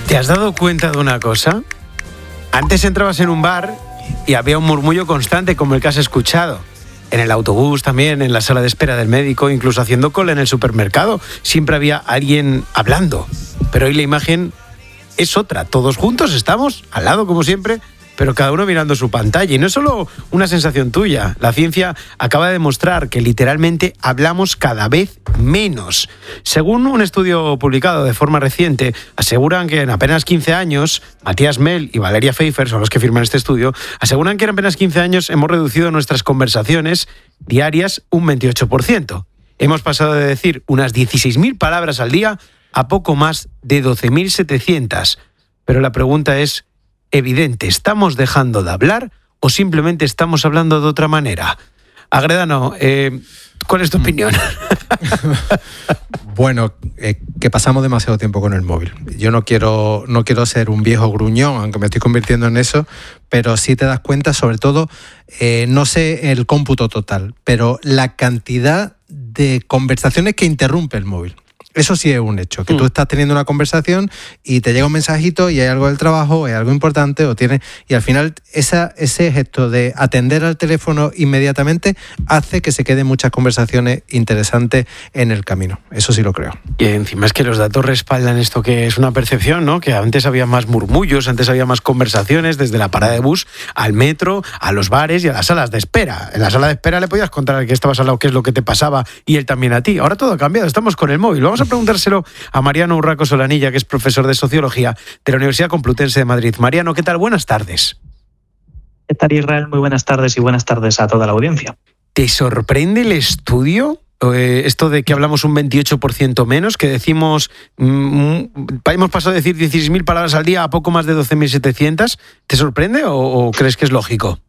¿Te has dado cuenta de una cosa? Antes entrabas en un bar y había un murmullo constante como el que has escuchado. En el autobús también, en la sala de espera del médico, incluso haciendo cola en el supermercado. Siempre había alguien hablando. Pero hoy la imagen es otra. Todos juntos estamos, al lado como siempre, pero cada uno mirando su pantalla. Y no es solo una sensación tuya. La ciencia acaba de demostrar que literalmente hablamos cada vez menos. Según un estudio publicado de forma reciente, aseguran que en apenas 15 años, Matías Mel y Valeria Pfeiffer son los que firman este estudio, aseguran que en apenas 15 años hemos reducido nuestras conversaciones diarias un 28%. Hemos pasado de decir unas 16.000 palabras al día a poco más de 12.700. Pero la pregunta es evidente, ¿estamos dejando de hablar o simplemente estamos hablando de otra manera? Agredano, ¿cuál es tu opinión? Bueno, que pasamos demasiado tiempo con el móvil. Yo no quiero ser un viejo gruñón, aunque me estoy convirtiendo en eso, pero sí te das cuenta, sobre todo, no sé el cómputo total, pero la cantidad de conversaciones que interrumpe el móvil. Eso sí es un hecho, que tú estás teniendo una conversación y te llega un mensajito y hay algo del trabajo, hay algo importante, y al final ese gesto de atender al teléfono inmediatamente hace que se queden muchas conversaciones interesantes en el camino. Eso sí lo creo. Y encima es que los datos respaldan esto, que es una percepción, ¿no? Que antes había más murmullos, antes había más conversaciones, desde la parada de bus al metro, a los bares y a las salas de espera. En la sala de espera le podías contar al que estabas al lado qué es lo que te pasaba y él también a ti. Ahora todo ha cambiado, estamos con el móvil. Vamos a preguntárselo a Mariano Urraco Solanilla, que es profesor de Sociología de la Universidad Complutense de Madrid. Mariano, ¿qué tal? Buenas tardes. ¿Qué tal, Israel? Muy buenas tardes y buenas tardes a toda la audiencia. ¿Te sorprende el estudio? Esto de que hablamos un 28% menos, que decimos, hemos pasado de decir 16.000 palabras al día a poco más de 12.700. ¿Te sorprende o crees que es lógico?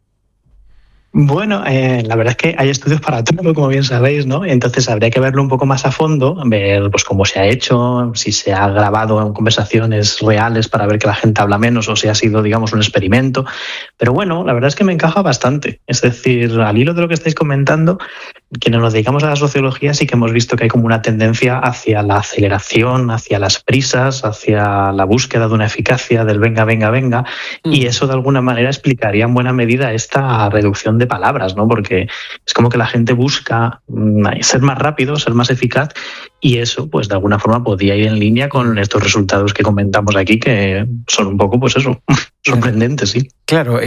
Bueno, la verdad es que hay estudios para todo, como bien sabéis, ¿no? Entonces habría que verlo un poco más a fondo, ver pues cómo se ha hecho, si se ha grabado en conversaciones reales para ver que la gente habla menos o si ha sido, digamos, un experimento. Pero bueno, la verdad es que me encaja bastante. Es decir, al hilo de lo que estáis comentando, quienes nos dedicamos a la sociología sí que hemos visto que hay como una tendencia hacia la aceleración, hacia las prisas, hacia la búsqueda de una eficacia, del venga, venga, venga, y eso de alguna manera explicaría en buena medida esta reducción de palabras, ¿no? Porque es como que la gente busca ser más rápido, ser más eficaz, y eso, pues de alguna forma podría ir en línea con estos resultados que comentamos aquí, que son un poco, pues eso, sorprendentes, sí. Claro,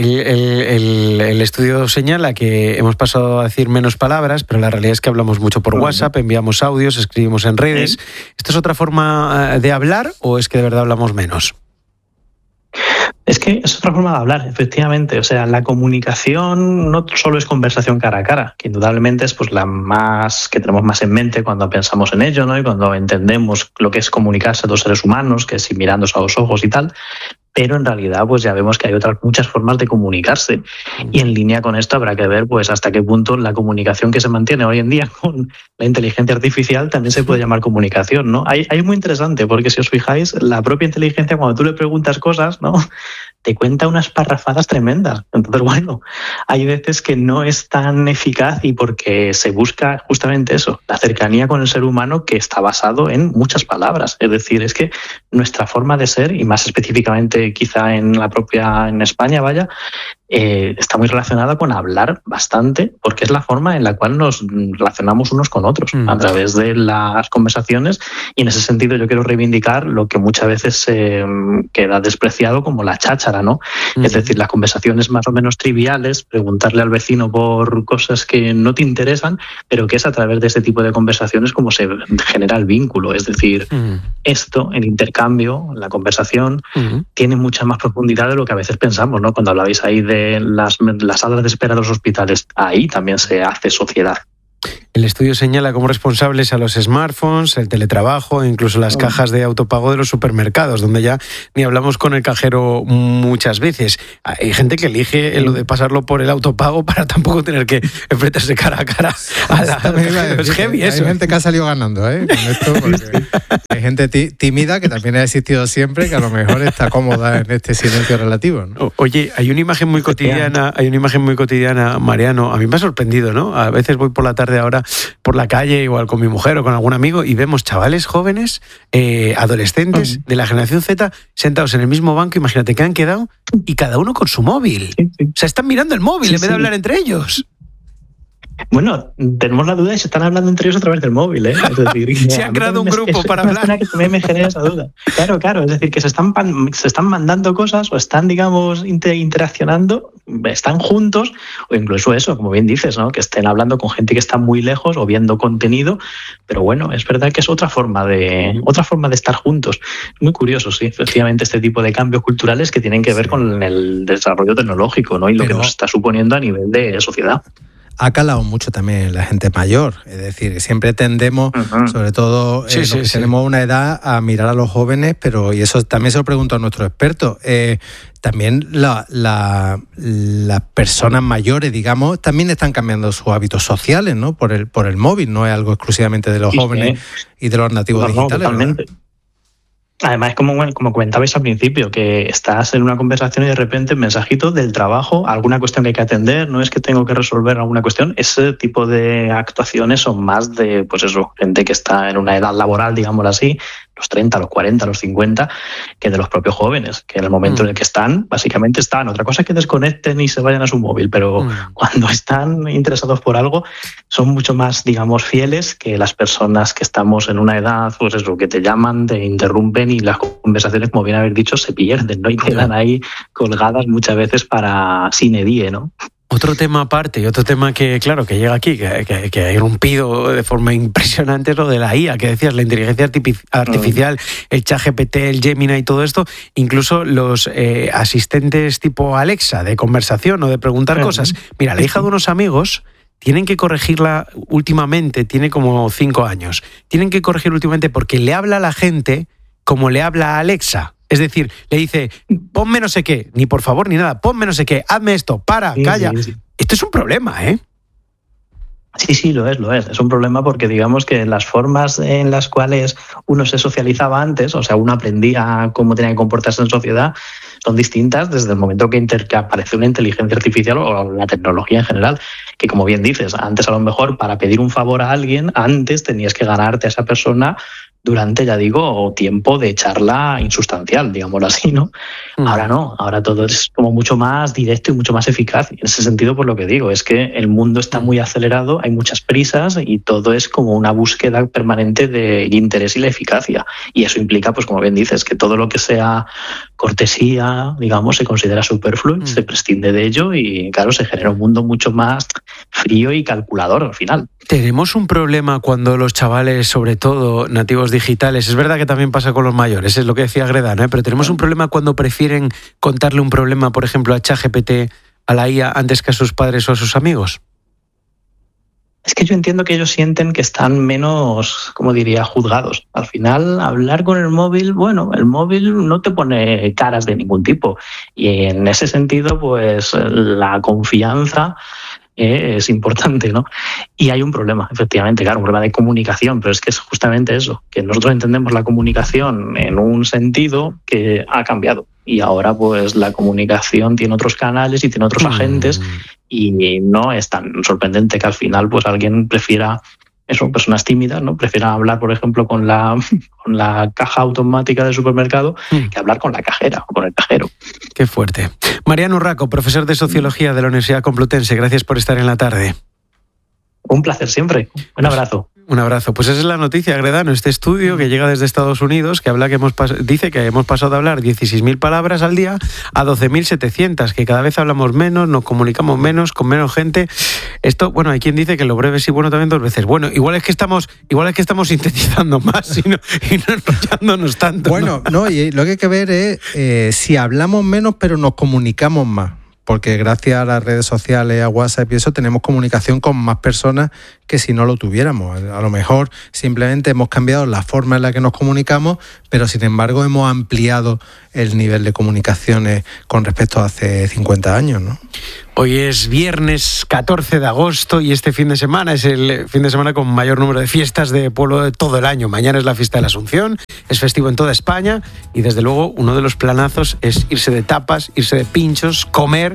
el estudio señala que hemos pasado a decir menos palabras, pero la realidad es que hablamos mucho por WhatsApp, enviamos audios, escribimos en redes. ¿Sí? ¿Esto es otra forma de hablar o es que de verdad hablamos menos? Es que es otra forma de hablar, efectivamente. O sea, la comunicación no solo es conversación cara a cara, que indudablemente es pues la más que tenemos más en mente cuando pensamos en ello, ¿no? Y cuando entendemos lo que es comunicarse a dos seres humanos, que es ir mirándose a los ojos y tal. Pero en realidad pues ya vemos que hay otras muchas formas de comunicarse, y en línea con esto habrá que ver pues hasta qué punto la comunicación que se mantiene hoy en día con la inteligencia artificial también se puede llamar comunicación, ¿no? Ahí es muy interesante, porque si os fijáis, la propia inteligencia, cuando tú le preguntas cosas, ¿no?, te cuenta unas parrafadas tremendas. Entonces, bueno, hay veces que no es tan eficaz, y porque se busca justamente eso, la cercanía con el ser humano, que está basado en muchas palabras. Es decir, es que nuestra forma de ser, y más específicamente quizá en España, está muy relacionada con hablar bastante, porque es la forma en la cual nos relacionamos unos con otros, a través de las conversaciones, y en ese sentido yo quiero reivindicar lo que muchas veces queda despreciado como la cháchara, ¿no? Es decir, las conversaciones más o menos triviales, preguntarle al vecino por cosas que no te interesan, pero que es a través de este tipo de conversaciones como se genera el vínculo. Es decir, esto, el intercambio, la conversación, tiene mucha más profundidad de lo que a veces pensamos, ¿no? Cuando hablabais ahí de las salas de espera de los hospitales, ahí también se hace sociedad. El estudio señala como responsables a los smartphones, el teletrabajo e incluso las cajas de autopago de los supermercados, donde ya ni hablamos con el cajero muchas veces. Hay gente que elige lo de pasarlo por el autopago para tampoco tener que enfrentarse cara a cara a la... Es heavy eso. Hay gente que ha salido ganando, con esto, porque hay gente tímida que también ha existido siempre, que a lo mejor está cómoda en este silencio relativo, ¿no? Oye, hay una imagen muy cotidiana, Mariano, a mí me ha sorprendido, ¿no? A veces voy por la tarde ahora ahora por la calle, igual con mi mujer o con algún amigo, y vemos chavales jóvenes, adolescentes de la generación Z, sentados en el mismo banco, imagínate que han quedado, y cada uno con su móvil. O sea, están mirando el móvil en vez de hablar entre ellos. Bueno, tenemos la duda de si están hablando entre ellos a través del móvil, ¿eh? Es decir, se han creado un grupo para hablar. Es que también me genera esa duda. Claro, es decir, que se están mandando cosas o están, digamos, interaccionando, están juntos, o incluso eso, como bien dices, ¿no? Que estén hablando con gente que está muy lejos o viendo contenido, pero bueno, es verdad que es otra forma de estar juntos. Es muy curioso, sí, efectivamente, este tipo de cambios culturales que tienen que ver con el desarrollo tecnológico, ¿no? Y lo que nos está suponiendo a nivel de sociedad. Ha calado mucho también la gente mayor, es decir, siempre tendemos, sobre todo tenemos una edad, a mirar a los jóvenes, y eso también se lo pregunto a nuestros expertos. También las personas mayores, digamos, también están cambiando sus hábitos sociales, ¿no? Por el móvil, no es algo exclusivamente de los jóvenes y de los nativos digitales. Totalmente. ¿Verdad? Además, como comentabais al principio, que estás en una conversación y de repente mensajito del trabajo, alguna cuestión que hay que atender, no es que tengo que resolver alguna cuestión. Ese tipo de actuaciones son más de, pues eso, gente que está en una edad laboral, digámoslo así, los 30, los 40, los 50, que de los propios jóvenes, que en el momento en el que están, básicamente están. Otra cosa es que desconecten y se vayan a su móvil, pero cuando están interesados por algo, son mucho más, digamos, fieles que las personas que estamos en una edad, pues eso, que te llaman, te interrumpen y las conversaciones, como bien habéis dicho, se pierden, ¿no? Y quedan ahí colgadas muchas veces para sine die, ¿no? Otro tema aparte y otro tema que, claro, que llega aquí, que ha irrumpido de forma impresionante, es lo de la IA, que decías, la inteligencia artificial, el ChatGPT, el Gemini y todo esto, incluso los asistentes tipo Alexa de conversación o de preguntar cosas. Mira, la hija de unos amigos tienen que corregirla últimamente, tiene como 5 años, tienen que corregir últimamente porque le habla a la gente como le habla a Alexa. Es decir, le dice, ponme no sé qué, ni por favor ni nada, ponme no sé qué, hazme esto, calla. Sí. Esto es un problema, ¿eh? Sí, lo es. Es un problema porque digamos que las formas en las cuales uno se socializaba antes, o sea, uno aprendía cómo tenía que comportarse en sociedad, son distintas desde el momento que apareció una inteligencia artificial o la tecnología en general, que como bien dices, antes a lo mejor para pedir un favor a alguien, antes tenías que ganarte a esa persona durante, ya digo, tiempo de charla insustancial, digámoslo así, ¿no? Ahora no, ahora todo es como mucho más directo y mucho más eficaz. Y en ese sentido, por lo que digo, es que el mundo está muy acelerado, hay muchas prisas y todo es como una búsqueda permanente del interés y la eficacia. Y eso implica, pues como bien dices, que todo lo que sea cortesía, digamos, se considera superfluo, se prescinde de ello y, claro, se genera un mundo mucho más frío y calculador al final. Tenemos un problema cuando los chavales, sobre todo nativos digitales, es verdad que también pasa con los mayores, es lo que decía Gredano, pero tenemos un problema cuando prefieren contarle un problema, por ejemplo, a ChatGPT, a la IA, antes que a sus padres o a sus amigos. Es que yo entiendo que ellos sienten que están menos, como diría, juzgados. Al final, hablar con el móvil, bueno, el móvil no te pone caras de ningún tipo. Y en ese sentido, pues la confianza es importante, ¿no? Y hay un problema, efectivamente, claro, un problema de comunicación, pero es que es justamente eso, que nosotros entendemos la comunicación en un sentido que ha cambiado. Y ahora, pues, la comunicación tiene otros canales y tiene otros agentes y no es tan sorprendente que al final, pues, alguien prefiera, eso, personas tímidas, ¿no? Prefieran hablar, por ejemplo, con la caja automática del supermercado que hablar con la cajera o con el cajero. Qué fuerte. Mariano Urraco, profesor de Sociología de la Universidad Complutense, gracias por estar en la tarde. Un placer siempre. Un abrazo. Un abrazo. Pues esa es la noticia, Gredano, este estudio que llega desde Estados Unidos, que habla dice que hemos pasado de hablar 16.000 palabras al día a 12.700, que cada vez hablamos menos, nos comunicamos menos, con menos gente. Esto, bueno, hay quien dice que lo breve sí, bueno, también 2 veces. Bueno, igual es que estamos sintetizando más y no enrollándonos tanto. Bueno, no, y lo que hay que ver es si hablamos menos pero nos comunicamos más. Porque gracias a las redes sociales, a WhatsApp y eso, tenemos comunicación con más personas que si no lo tuviéramos. A lo mejor simplemente hemos cambiado la forma en la que nos comunicamos, pero sin embargo hemos ampliado el nivel de comunicaciones con respecto a hace 50 años, ¿no? Hoy es viernes 14 de agosto y este fin de semana es el fin de semana con mayor número de fiestas de pueblo de todo el año. Mañana es la fiesta de la Asunción, es festivo en toda España y desde luego uno de los planazos es irse de tapas, irse de pinchos, comer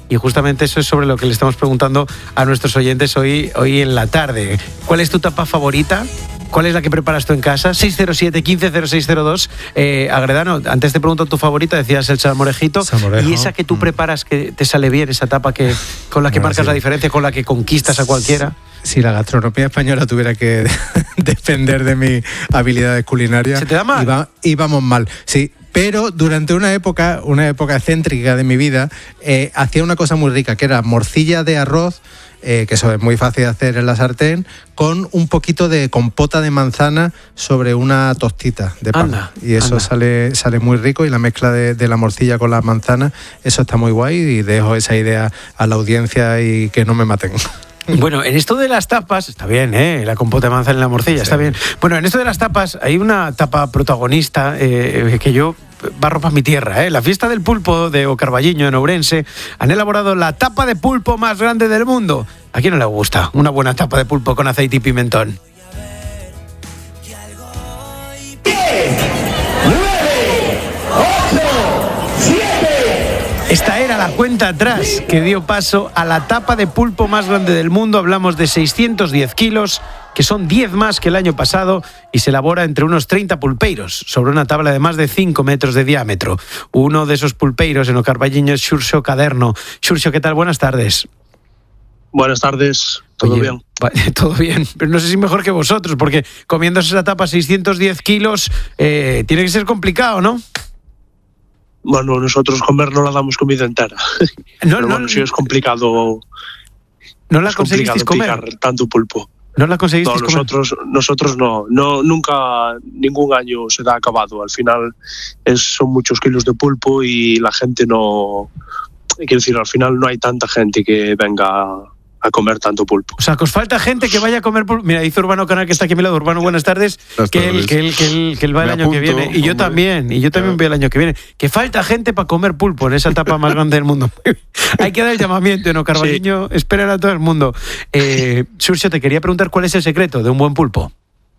y justamente eso es sobre lo que le estamos preguntando a nuestros oyentes hoy en la tarde. ¿Cuál es tu tapa favorita? ¿Cuál es la que preparas tú en casa? 607-150602. Agredano, antes te pregunto tu favorita, decías el salmorejito. ¿Y esa que tú preparas que te sale bien, esa tapa con la que marcas la diferencia, con la que conquistas a cualquiera? Si la gastronomía española tuviera que depender de mis habilidades culinarias, ¿se te da mal? Íbamos mal, sí. Pero durante una época excéntrica de mi vida, hacía una cosa muy rica, que era morcilla de arroz, que eso es muy fácil de hacer en la sartén, con un poquito de compota de manzana sobre una tostita de pan. Y eso sale muy rico, y la mezcla de la morcilla con la manzana, eso está muy guay, y dejo esa idea a la audiencia y que no me maten. Bueno, en esto de las tapas, está bien, la compota de manzana en la morcilla, está bien. Bueno, en esto de las tapas, hay una tapa protagonista que yo barro para mi tierra. La fiesta del pulpo de Ocarballiño, en Ourense, han elaborado la tapa de pulpo más grande del mundo. ¿A quién no le gusta una buena tapa de pulpo con aceite y pimentón? Esta era la cuenta atrás que dio paso a la tapa de pulpo más grande del mundo. Hablamos de 610 kilos, que son 10 más que el año pasado, y se elabora entre unos 30 pulpeiros sobre una tabla de más de 5 metros de diámetro. Uno de esos pulpeiros en Ocarballiño es Xurxo Caderno. Xurxo, ¿qué tal? Buenas tardes. Buenas tardes, ¿todo bien? Todo bien, pero no sé si mejor que vosotros, porque comiéndose esa tapa 610 kilos tiene que ser complicado, ¿no? Bueno, nosotros comer no la damos comida entera. Pero bueno, sí es complicado. ¿No la conseguisteis comer? Picar tanto pulpo. ¿No la conseguisteis comer? Nosotros no, nunca, ningún año se da acabado. Al final son muchos kilos de pulpo y la gente no... Quiero decir, al final no hay tanta gente que venga a comer tanto pulpo. O sea, que os falta gente que vaya a comer pulpo. Mira, dice Urbano Canal, que está aquí a mi lado. Urbano, buenas tardes. Que él va el año que viene. Y yo también voy el año que viene. Que falta gente para comer pulpo en esa etapa más grande del mundo. Hay que dar el llamamiento, ¿no, Carballiño? Sí. Esperen a todo el mundo. Xurxo, te quería preguntar cuál es el secreto de un buen pulpo.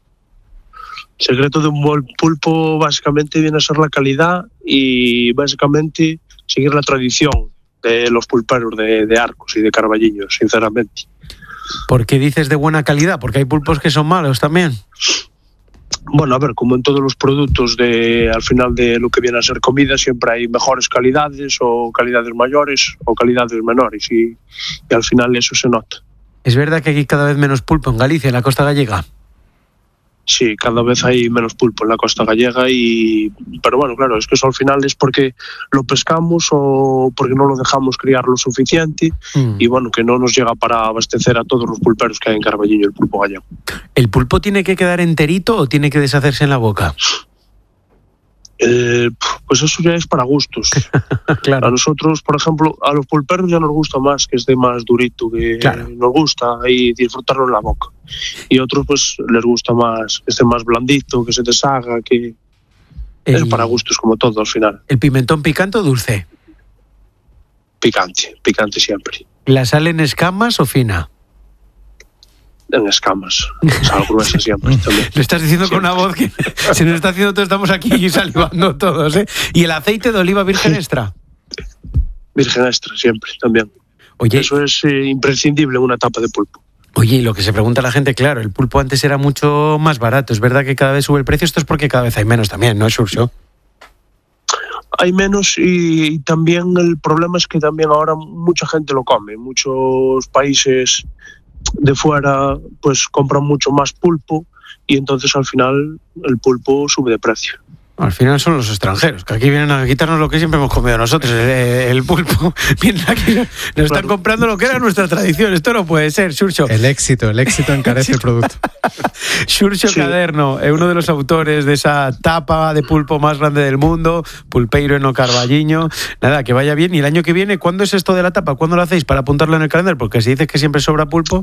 El secreto de un buen pulpo básicamente viene a ser la calidad y básicamente seguir la tradición de los pulperos de Arcos y de Carballiño, sinceramente. ¿Por qué dices de buena calidad? Porque hay pulpos que son malos también. Bueno, a ver, como en todos los productos al final de lo que viene a ser comida, siempre hay mejores calidades o calidades mayores o calidades menores y al final eso se nota. ¿Es verdad que aquí cada vez menos pulpo en Galicia, en la costa gallega? Sí, cada vez hay menos pulpo en la costa gallega pero bueno, claro, es que eso al final es porque lo pescamos o porque no lo dejamos criar lo suficiente y bueno, que no nos llega para abastecer a todos los pulperos que hay en Carballiño el pulpo gallego. ¿El pulpo tiene que quedar enterito o tiene que deshacerse en la boca? Pues eso ya es para gustos. Claro. A nosotros, por ejemplo, a los pulperos ya nos gusta más que esté más durito, que nos gusta y disfrutarlo en la boca. Y a otros pues les gusta más que esté más blandito, que se deshaga, que es para gustos como todo al final. ¿El pimentón picante o dulce? Picante siempre. ¿La sal en escamas o fina? En escamas, sal gruesa siempre. Lo estás diciendo siempre. Con una voz que se nos está haciendo todo, estamos aquí salivando todos, ¿eh? ¿Y el aceite de oliva virgen extra? Virgen extra, siempre, también. Oye, eso es imprescindible en una tapa de pulpo. Oye, y lo que se pregunta la gente, claro, el pulpo antes era mucho más barato, es verdad que cada vez sube el precio, esto es porque cada vez hay menos también, ¿no, Xurxo? Hay menos y también el problema es que también ahora mucha gente lo come, muchos países de fuera pues compran mucho más pulpo y entonces al final el pulpo sube de precio. Al final son los extranjeros, que aquí vienen a quitarnos lo que siempre hemos comido nosotros, el pulpo. Vienen aquí, nos están comprando lo que era nuestra tradición. Esto no puede ser, Xurxo. El éxito encarece el producto. Xurxo Caderno, uno de los autores de esa tapa de pulpo más grande del mundo, pulpeiro en Ocarballiño. Nada, que vaya bien. Y el año que viene, ¿cuándo es esto de la tapa? ¿Cuándo lo hacéis para apuntarlo en el calendario? Porque si dices que siempre sobra pulpo...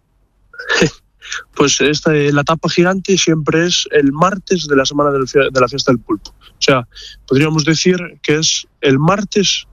Pues la tapa gigante siempre es el martes de la semana de la fiesta del pulpo. O sea, podríamos decir que es el martes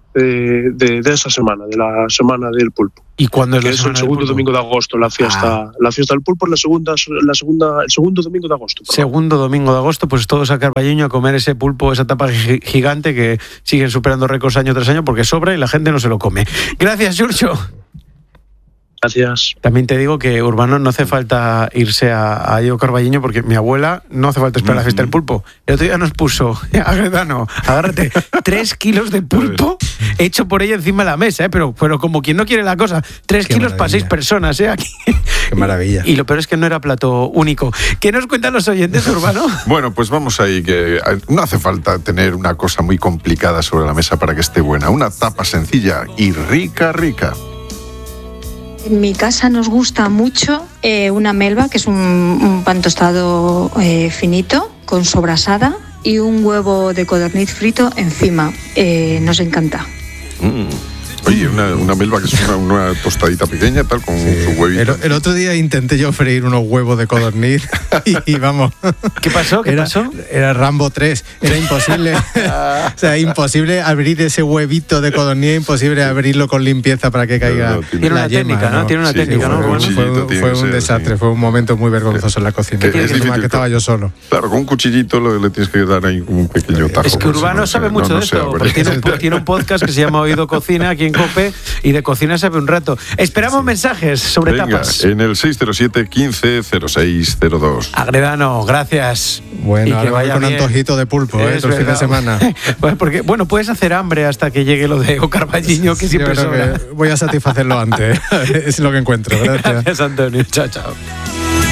de esa semana, de la semana del pulpo. ¿Y cuándo es la que es semana el del segundo pulpo? domingo de agosto, la fiesta del pulpo es el segundo domingo de agosto. Perdón. Segundo domingo de agosto, pues todos a Carballiño a comer ese pulpo, esa tapa gigante que siguen superando récords año tras año porque sobra y la gente no se lo come. Gracias, Xurxo. Gracias. También te digo que, Urbano, no hace falta irse a Diego Carballiño porque mi abuela no hace falta esperar a la fiesta del pulpo. El otro día nos puso, Agredano, agárrate, 3 kilos de pulpo hecho por ella encima de la mesa, pero como quien no quiere la cosa. 3 Qué kilos maravilla. para 6 personas, aquí. Qué maravilla. Y lo peor es que no era plato único. ¿Qué nos cuentan los oyentes, Urbano? Bueno, pues vamos ahí, que no hace falta tener una cosa muy complicada sobre la mesa para que esté buena. Una tapa sencilla y rica. En mi casa nos gusta mucho una melva, que es un pan tostado finito, con sobrasada y un huevo de codorniz frito encima. Nos encanta. Oye, una melva que es una tostadita pequeña, tal, con su huevito. El otro día intenté yo freír unos huevos de codorniz y vamos. ¿Qué pasó? Era Rambo 3. Era imposible. O sea, imposible abrir ese huevito de codorniz, imposible abrirlo con limpieza para que caiga. Tiene una técnica, ¿no? Tiene una técnica, ¿no? Fue un desastre, fue un momento muy vergonzoso en la cocina. Es difícil, que estaba yo solo. Claro, con un cuchillito le tienes que dar ahí un pequeño tajo. Es que Urbano sabe mucho de esto, porque tiene un podcast que se llama Oído Cocina aquí en COPE y de cocina sabe un rato. Esperamos mensajes sobre tapas. En el 607 15 0602. Agredano, gracias. Bueno, y que ahora vaya con bien. antojito de pulpo, todo el fin de semana. Bueno, puedes hacer hambre hasta que llegue lo de Carballiño, que siempre Yo creo sobra. que voy a satisfacerlo antes. Es lo que encuentro. Gracias. Gracias, Antonio. Chao.